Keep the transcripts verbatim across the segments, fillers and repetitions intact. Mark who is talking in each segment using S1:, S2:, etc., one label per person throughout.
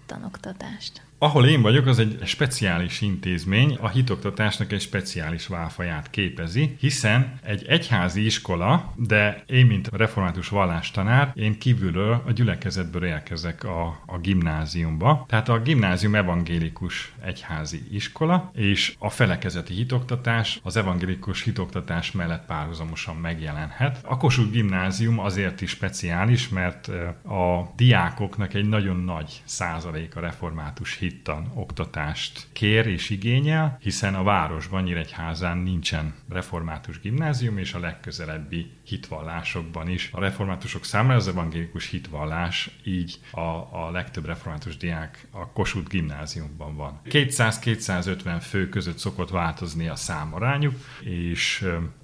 S1: hittanoktatást?
S2: Ahol én vagyok, az egy speciális intézmény, a hitoktatásnak egy speciális válfaját képezi, hiszen egy egyházi iskola, de én, mint református vallástanár, én kívülről a gyülekezetből érkezek a, a gimnáziumba. Tehát a gimnázium evangélikus egyházi iskola, és a felekezeti hitoktatás az evangélikus hitoktatás mellett párhuzamosan megjelenhet. A Kossuth Gimnázium azért is speciális, mert a diákoknak egy nagyon nagy százaléka református hittan oktatást kér és igényel, hiszen a városban, Nyíregyházán nincsen református gimnázium, és a legközelebbi hitvallásokban is. A reformátusok számára az evangélikus hitvallás, így a, a legtöbb református diák a Kossuth Gimnáziumban van. kétszáz-kétszázötven fő között szokott változni a számarányuk, és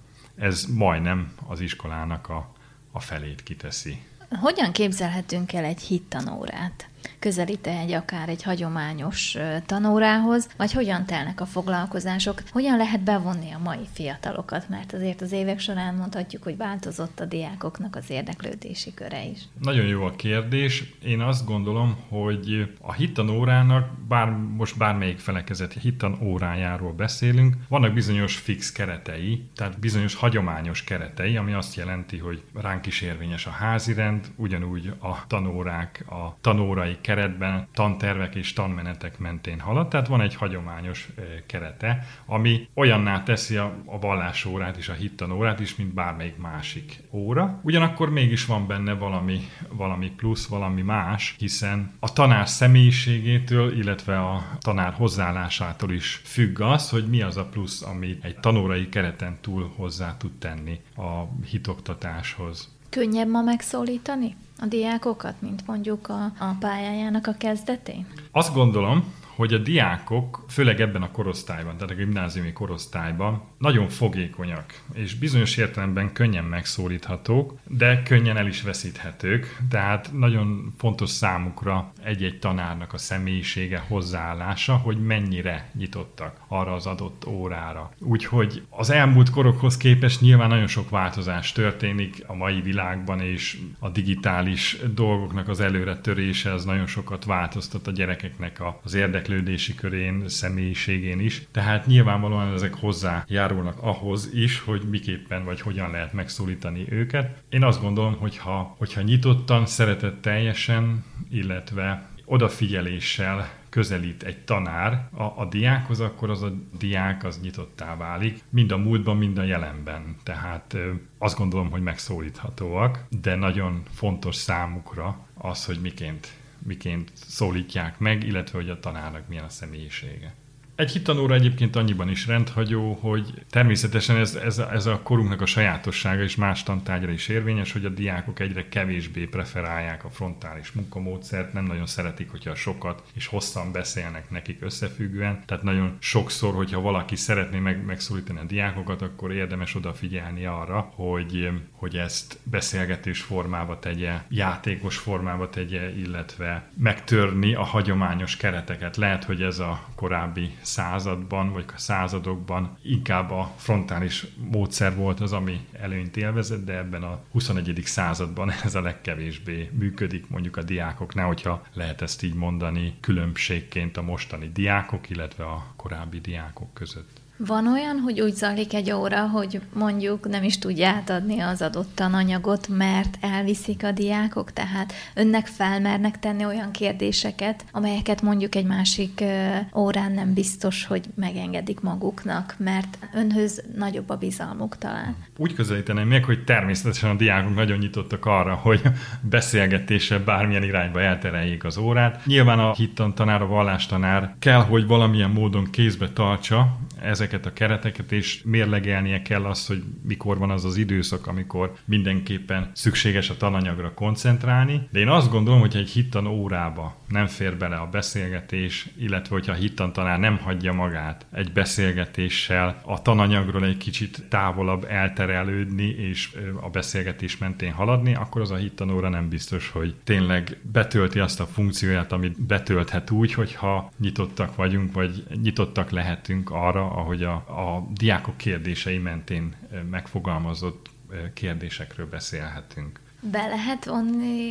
S2: ez majdnem az iskolának a, a felét kiteszi.
S1: Hogyan képzelhetünk el egy hittanórát? Közelít-e egy akár egy hagyományos tanórához, vagy hogyan telnek a foglalkozások? Hogyan lehet bevonni a mai fiatalokat? Mert azért az évek során mondhatjuk, hogy változott a diákoknak az érdeklődési köre is.
S2: Nagyon jó a kérdés. Én azt gondolom, hogy a hittanórának, bár most bármelyik felekezet hittanórájáról beszélünk, vannak bizonyos fix keretei, tehát bizonyos hagyományos keretei, ami azt jelenti, hogy ránk is érvényes a házirend, ugyanúgy a tanórák, a tanórai keretben tantervek és tanmenetek mentén halad, tehát van egy hagyományos kerete, ami olyanná teszi a, a vallásórát és a hittanórát is, mint bármelyik másik óra. Ugyanakkor mégis van benne valami, valami plusz, valami más, hiszen a tanár személyiségétől, illetve a tanár hozzáállásától is függ az, hogy mi az a plusz, ami egy tanórai kereten túl hozzá tud tenni a hitoktatáshoz.
S1: Könnyebb ma megszólítani a diákokat, mint mondjuk a, a pályájának a kezdetén?
S2: Azt gondolom, hogy a diákok, főleg ebben a korosztályban, tehát a gimnáziumi korosztályban nagyon fogékonyak, és bizonyos értelemben könnyen megszólíthatók, de könnyen el is veszíthetők, tehát nagyon fontos számukra egy-egy tanárnak a személyisége, hozzáállása, hogy mennyire nyitottak arra az adott órára. Úgyhogy az elmúlt korokhoz képest nyilván nagyon sok változás történik a mai világban, és a digitális dolgoknak az előretörése az nagyon sokat változtat a gyerekeknek az érdeklődési körén, személyiségén is. Tehát nyilvánvalóan ezek hozzájárulnak ahhoz is, hogy miképpen vagy hogyan lehet megszólítani őket. Én azt gondolom, hogyha, hogyha nyitottan, szeretetteljesen, illetve odafigyeléssel közelít egy tanár a, a diákhoz, akkor az a diák az nyitottá válik, mind a múltban, mind a jelenben. Tehát ö, azt gondolom, hogy megszólíthatóak, de nagyon fontos számukra az, hogy miként, miként szólítják meg, illetve hogy a tanárnak milyen a személyisége. Egy hittanóra egyébként annyiban is rendhagyó, hogy természetesen ez, ez, ez a korunknak a sajátossága és más tantárgyra is érvényes, hogy a diákok egyre kevésbé preferálják a frontális munkamódszert, nem nagyon szeretik, hogyha sokat és hosszan beszélnek nekik összefüggően. Tehát nagyon sokszor, hogyha valaki szeretné meg, megszólítani a diákokat, akkor érdemes odafigyelni arra, hogy, hogy ezt beszélgetés formába tegye, játékos formába tegye, illetve megtörni a hagyományos kereteket. Lehet, hogy ez a korábbi században, vagy a századokban inkább a frontális módszer volt az, ami előnyt élvezett, de ebben a huszonegyedik században ez a legkevésbé működik, mondjuk a diákoknál, hogyha lehet ezt így mondani, különbségként a mostani diákok, illetve a korábbi diákok között.
S1: Van olyan, hogy úgy zajlik egy óra, hogy mondjuk nem is tudja átadni az adott tananyagot, mert elviszik a diákok, tehát önnek felmernek tenni olyan kérdéseket, amelyeket mondjuk egy másik órán nem biztos, hogy megengedik maguknak, mert önhöz nagyobb a bizalmuk talán.
S2: Úgy közelíteném meg, hogy természetesen a diákok nagyon nyitottak arra, hogy beszélgetéssel bármilyen irányba eltereljék az órát. Nyilván a hittantanár, a vallástanár kell, hogy valamilyen módon kézbe tartsa ezeket a kereteket, és mérlegelnie kell azt, hogy mikor van az az időszak, amikor mindenképpen szükséges a tananyagra koncentrálni. De én azt gondolom, hogy egy hittan órába nem fér bele a beszélgetés, illetve hogyha a hittantanár nem hagyja magát egy beszélgetéssel a tananyagról egy kicsit távolabb elterelődni, és a beszélgetés mentén haladni, akkor az a hittanóra nem biztos, hogy tényleg betölti azt a funkcióját, amit betölthet úgy, hogyha nyitottak vagyunk, vagy nyitottak lehetünk arra, ahogy a, a diákok kérdései mentén megfogalmazott kérdésekről beszélhetünk.
S1: Be lehet vonni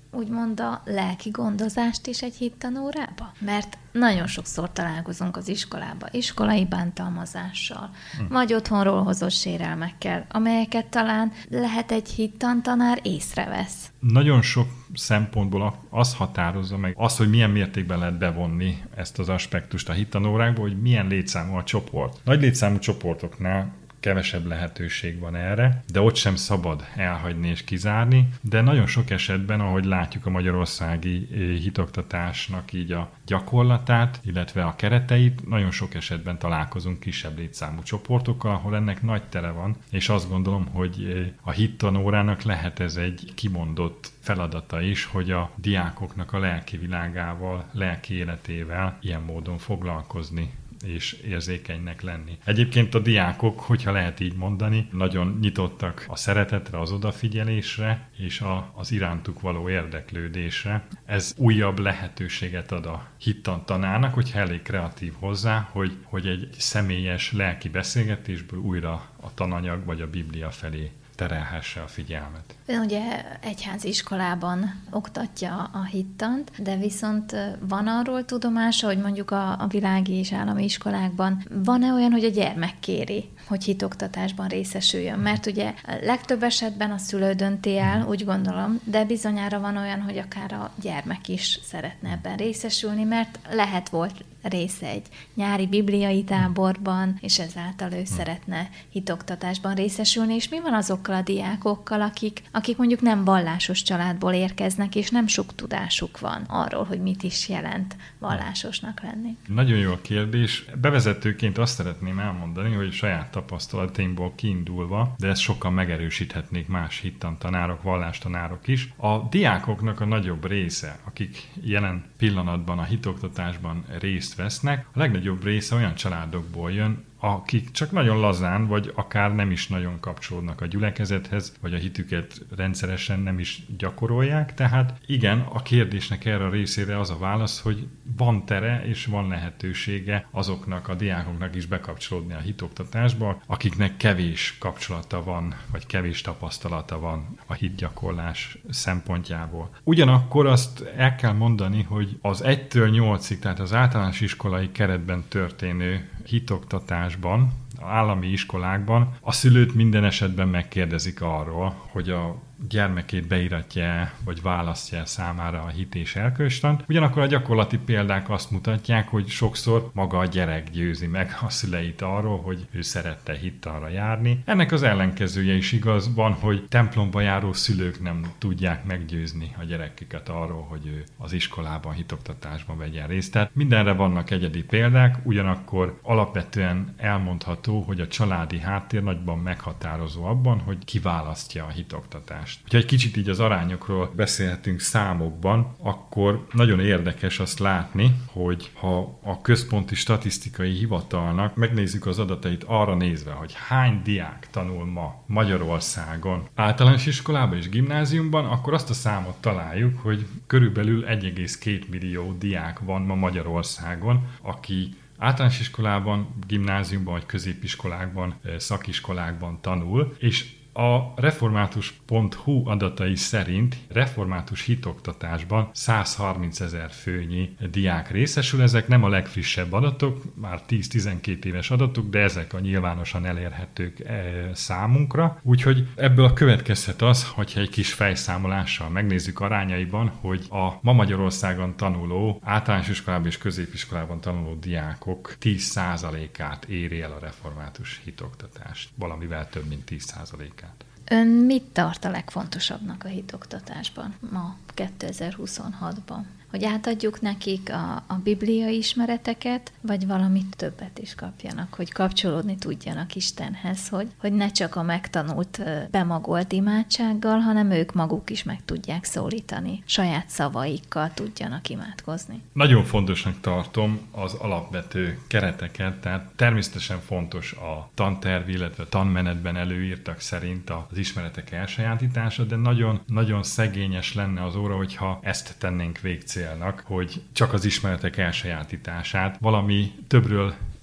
S1: úgymond a lelki gondozást is egy hittanórába? Mert nagyon sokszor találkozunk az iskolába, iskolai bántalmazással, hm. vagy otthonról hozott sérelmekkel, amelyeket talán lehet egy hittantanár észrevesz.
S2: Nagyon sok szempontból az határozza meg az, hogy milyen mértékben lehet bevonni ezt az aspektust a hittanórákba, hogy milyen létszámú a csoport. Nagy létszámú csoportoknál kevesebb lehetőség van erre, de ott sem szabad elhagyni és kizárni, de nagyon sok esetben, ahogy látjuk a magyarországi hitoktatásnak így a gyakorlatát, illetve a kereteit, nagyon sok esetben találkozunk kisebb létszámú csoportokkal, ahol ennek nagy tere van, és azt gondolom, hogy a hittanórának lehet ez egy kimondott feladata is, hogy a diákoknak a lelki világával, lelki életével ilyen módon foglalkozni és érzékenynek lenni. Egyébként a diákok, hogyha lehet így mondani, nagyon nyitottak a szeretetre, az odafigyelésre és a, az irántuk való érdeklődésre. Ez újabb lehetőséget ad a hittantanának, hogyha elég kreatív hozzá, hogy, hogy egy személyes lelki beszélgetésből újra a tananyag vagy a Biblia felé terelhesse a figyelmet.
S1: Ön ugye egyházi iskolában oktatja a hittant, de viszont van arról tudomása, hogy mondjuk a, a világi és állami iskolákban van-e olyan, hogy a gyermek kéri, hogy hitoktatásban részesüljön? Mert ugye legtöbb esetben a szülő dönti el, úgy gondolom, de bizonyára van olyan, hogy akár a gyermek is szeretne ebben részesülni, mert lehet volt része egy nyári bibliai táborban, és ezáltal ő hmm. szeretne hitoktatásban részesülni, és mi van azokkal a diákokkal, akik, akik mondjuk nem vallásos családból érkeznek, és nem sok tudásuk van arról, hogy mit is jelent vallásosnak lenni?
S2: Nagyon jó a kérdés. Bevezetőként azt szeretném elmondani, hogy saját tapasztalataimból kiindulva, de ezt sokkal megerősíthetnék más hittantanárok, vallástanárok is. A diákoknak a nagyobb része, akik jelen pillanatban a hitoktatásban részt vesznek, a legnagyobb része olyan családokból jön, akik csak nagyon lazán, vagy akár nem is nagyon kapcsolódnak a gyülekezethez, vagy a hitüket rendszeresen nem is gyakorolják. Tehát igen, a kérdésnek erre a részére az a válasz, hogy van tere és van lehetősége azoknak a diákoknak is bekapcsolódni a hitoktatásba, akiknek kevés kapcsolata van, vagy kevés tapasztalata van a hitgyakorlás szempontjából. Ugyanakkor azt el kell mondani, hogy az egytől nyolcig, tehát az általános iskolai keretben történő hitoktatásban, állami iskolákban a szülőt minden esetben megkérdezik arról, hogy a gyermekét beiratja, vagy választja számára a hit és erkölcstant. Ugyanakkor a gyakorlati példák azt mutatják, hogy sokszor maga a gyerek győzi meg a szüleit arról, hogy ő szerette hittanra járni. Ennek az ellenkezője is igaz, van, hogy templomba járó szülők nem tudják meggyőzni a gyereküket arról, hogy ő az iskolában, hitoktatásban vegyen részt. Tehát mindenre vannak egyedi példák, ugyanakkor alapvetően elmondható, hogy a családi háttér nagyban meghatározó abban, hogy kiválasztja a hitoktatást. Ha egy kicsit így az arányokról beszélhetünk számokban, akkor nagyon érdekes azt látni, hogy ha a Központi Statisztikai Hivatalnak megnézzük az adatait arra nézve, hogy hány diák tanul ma Magyarországon általános iskolában és gimnáziumban, akkor azt a számot találjuk, hogy körülbelül egy egész két millió diák van ma Magyarországon, aki általános iskolában, gimnáziumban vagy középiskolákban, szakiskolákban tanul, és a református pont hu adatai szerint református hitoktatásban száz harminc ezer főnyi diák részesül. Ezek nem a legfrissebb adatok, már tíz-tizenkét éves adatok, de ezek a nyilvánosan elérhetők számunkra. Úgyhogy ebből a következhet az, hogyha egy kis fejszámolással megnézzük arányaiban, hogy a ma Magyarországon tanuló, általános iskolában és középiskolában tanuló diákok tíz százalékát éri el a református hitoktatást. Valamivel több, mint tíz százalékát.
S1: Ön mit tart a legfontosabbnak a hitoktatásban ma kétezer-huszonhatban? Hogy átadjuk nekik a, a bibliai ismereteket, vagy valamit többet is kapjanak, hogy kapcsolódni tudjanak Istenhez, hogy, hogy ne csak a megtanult, bemagolt imádsággal, hanem ők maguk is meg tudják szólítani, saját szavaikkal tudjanak imádkozni.
S2: Nagyon fontosnak tartom az alapvető kereteket, tehát természetesen fontos a tanterv, illetve tanmenetben előírtak szerint az ismeretek elsajátítása, de nagyon, nagyon szegényes lenne az óra, hogyha ezt tennénk végcélnak, hogy csak az ismeretek elsajátítását, valami többről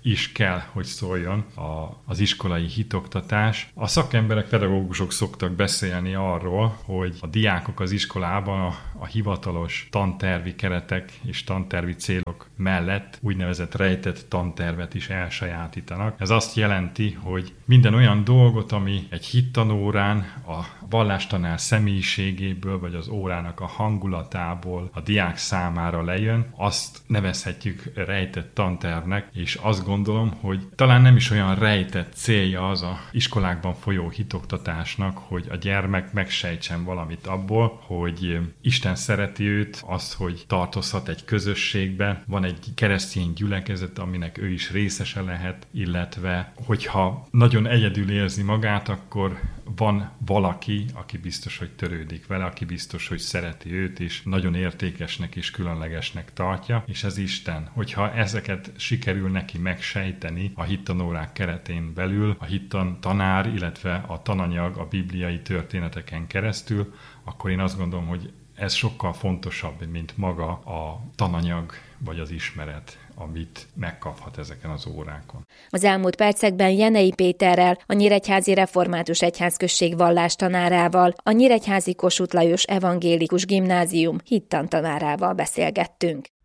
S2: is kell, hogy szóljon a, az iskolai hitoktatás. A szakemberek, pedagógusok szoktak beszélni arról, hogy a diákok az iskolában a, a hivatalos tantervi keretek és tantervi célok mellett úgynevezett rejtett tantervet is elsajátítanak. Ez azt jelenti, hogy minden olyan dolgot, ami egy hittanórán a vallástanár személyiségéből, vagy az órának a hangulatából a diák számára lejön, azt nevezhetjük rejtett tantervnek, és azt gondolom, hogy talán nem is olyan rejtett célja az a iskolákban folyó hitoktatásnak, hogy a gyermek megsejtsen valamit abból, hogy Isten szereti őt, azt, hogy tartozhat egy közösségbe, van egy keresztény gyülekezet, aminek ő is részese lehet, illetve hogyha nagyon egyedül érzi magát, akkor van valaki, aki biztos, hogy törődik vele, aki biztos, hogy szereti őt, és nagyon értékesnek és különlegesnek tartja, és ez Isten. Hogyha ezeket sikerül neki megsejteni a hittanórák keretén belül, a hittan tanár, illetve a tananyag a bibliai történeteken keresztül, akkor én azt gondolom, hogy ez sokkal fontosabb, mint maga a tananyag vagy az ismeret, amit megkaphat ezeken az órákon.
S3: Az elmúlt percekben Jenei Péterrel, a Nyíregyházi Református Egyházközség vallástanárával, a Nyíregyházi Kossuth Lajos Evangélikus Gimnázium hittantanárával beszélgettünk.